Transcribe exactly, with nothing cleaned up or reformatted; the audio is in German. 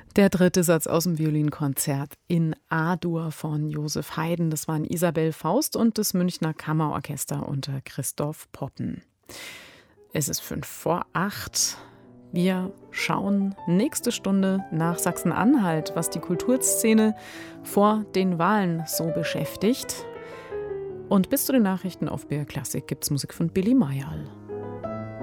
Der dritte Satz aus dem Violinkonzert in A-Dur von Joseph Haydn. Das waren Isabel Faust und das Münchner Kammerorchester unter Christoph Poppen. Es ist fünf vor acht. Wir schauen nächste Stunde nach Sachsen-Anhalt, was die Kulturszene vor den Wahlen so beschäftigt. Und bis zu den Nachrichten auf B R Klassik gibt's Musik von Billy Mayall.